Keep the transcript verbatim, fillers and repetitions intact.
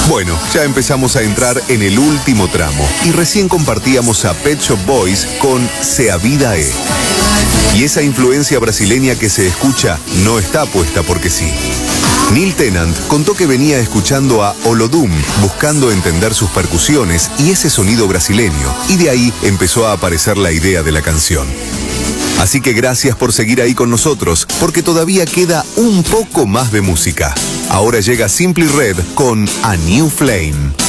Bueno, ya empezamos a entrar en el último tramo y recién compartíamos a Pet Shop Boys con Se a Vida É. Y esa influencia brasileña que se escucha no está puesta porque sí. Neil Tennant contó que venía escuchando a Olodum, buscando entender sus percusiones y ese sonido brasileño, y de ahí empezó a aparecer la idea de la canción. Así que gracias por seguir ahí con nosotros, porque todavía queda un poco más de música. Ahora llega Simply Red con A New Flame.